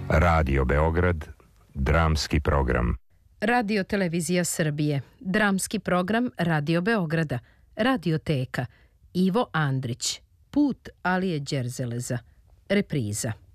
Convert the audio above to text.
Radio Beograd, dramski program. Radio Televizija Srbije, dramski program Radio Beograda, Radioteka, Ivo Andrić, Put Alije Đerzeleza, repriza.